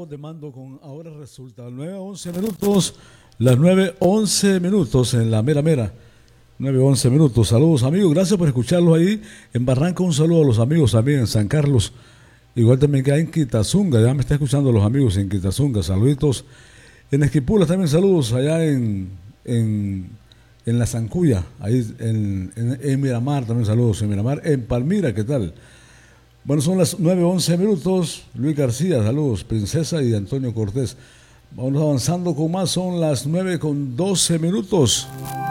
de mando con ahora resulta 9:11 minutos, las 9:11 minutos en la mera mera. 9:11 minutos. Saludos amigos, gracias por escucharlos ahí en Barranca. Un saludo a los amigos también en San Carlos. Igual también que hay en Quitazunga, ya me está escuchando los amigos en Quitazunga. Saluditos. En Esquipulas también saludos allá en la Zancuya, ahí en Miramar también saludos, en Miramar, en Palmira, ¿qué tal? Bueno, son las 9:11 minutos. Luis García, saludos, Princesa y Antonio Cortés. Vamos avanzando con más, son las 9:12 minutos.